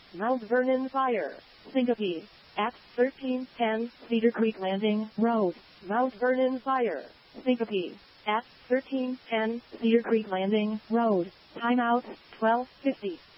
Mount Vernon Fire. Syncope. At 1310 Cedar Creek Landing Road. Mount Vernon Fire. Syncope. At 1310 Cedar Creek Landing Road. Timeout 12:50.